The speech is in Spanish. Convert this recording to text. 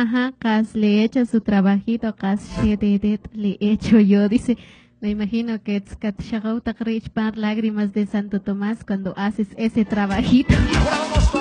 Ajá, Cas le he hecho su trabajito, Cas Shededet le he hecho yo, dice. Me imagino que es Kat Shagauta Par lágrimas de Santo Tomás cuando haces ese trabajito.